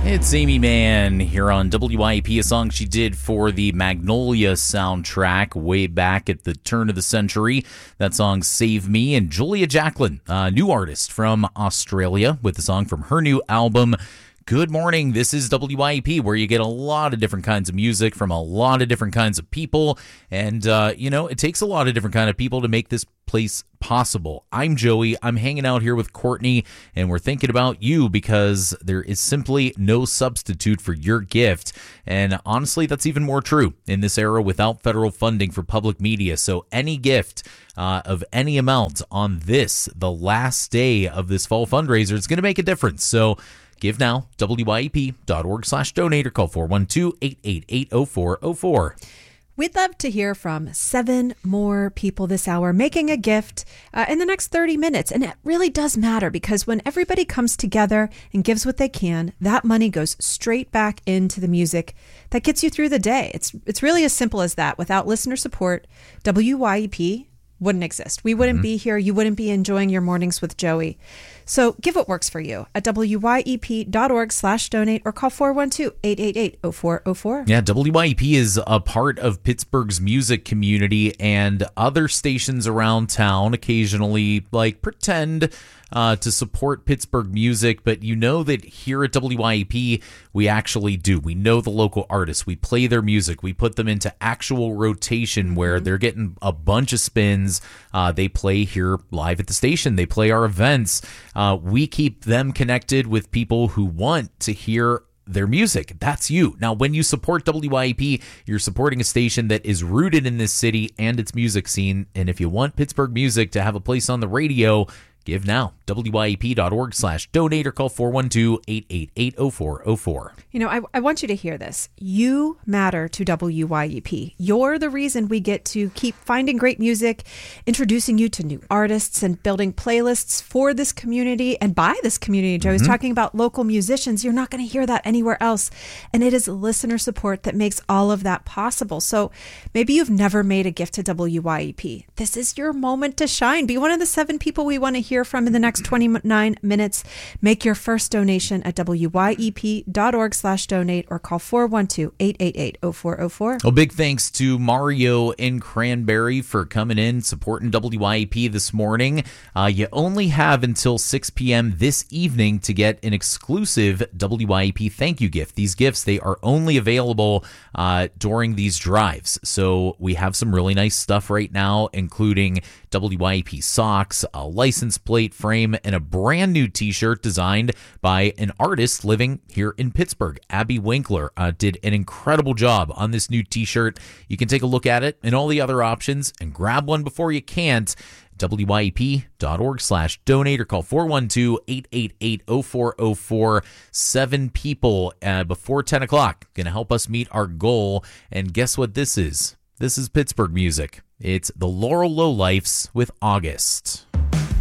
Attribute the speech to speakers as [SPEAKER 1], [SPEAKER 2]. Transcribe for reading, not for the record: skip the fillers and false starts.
[SPEAKER 1] It's Amy Mann here on WIP, a song she did for the Magnolia soundtrack way back at the turn of the century. That song, Save Me. And Julia Jacklin, a new artist from Australia, with the song from her new album, Good morning. This is WIP, where you get a lot of different kinds of music from a lot of different kinds of people. And, it takes a lot of different kind of people to make this place possible. I'm Joey. I'm hanging out here with Courtney, and we're thinking about you because there is simply no substitute for your gift. And honestly, that's even more true in this era without federal funding for public media. So any gift of any amount on this, the last day of this fall fundraiser, it's going to make a difference. So give now, WIP.org/donate, or call 412-888-0404.
[SPEAKER 2] We'd love to hear from 7 more people this hour making a gift in the next 30 minutes. And it really does matter, because when everybody comes together and gives what they can, that money goes straight back into the music that gets you through the day. It's really as simple as that. Without listener support, WIP wouldn't exist. We wouldn't be here. You wouldn't be enjoying your mornings with Joey. So give what works for you at WYEP.org/donate, or call 412-888-0404.
[SPEAKER 1] Yeah, WYEP is a part of Pittsburgh's music community, and other stations around town occasionally pretend to support Pittsburgh music, but you know that here at WYEP, we actually do. We know the local artists. We play their music. We put them into actual rotation where they're getting a bunch of spins. They play here live at the station. They play our events. We keep them connected with people who want to hear their music. That's you. Now, when you support WYEP, you're supporting a station that is rooted in this city and its music scene. And if you want Pittsburgh music to have a place on the radio, give now. WYEP.org/donate, or call 412-888-0404.
[SPEAKER 2] I want you to hear this. You matter to WYEP. You're the reason we get to keep finding great music, introducing you to new artists, and building playlists for this community and by this community. Joe was talking about local musicians. You're not going to hear that anywhere else. And it is listener support that makes all of that possible. So maybe you've never made a gift to WYEP. This is your moment to shine. Be one of the 7 people we want to hear from in the next 29 minutes. Make your first donation at WYEP.org/donate, or call 412-888-0404.
[SPEAKER 1] A big thanks to Mario in Cranberry for coming in, supporting WYEP this morning. You only have until 6 p.m. this evening to get an exclusive WYEP thank you gift. These gifts, they are only available during these drives. So we have some really nice stuff right now, including WYEP socks, a license plate frame, and a brand new t-shirt designed by an artist living here in Pittsburgh. Abby Winkler did an incredible job on this new t-shirt. You can take a look at it and all the other options and grab one before you can't. WYEP.org/donate, or call 412-888-0404. 7 people before 10 o'clock going to help us meet our goal. And guess what this is? This is Pittsburgh music. It's the Laurel Lowlifes with August.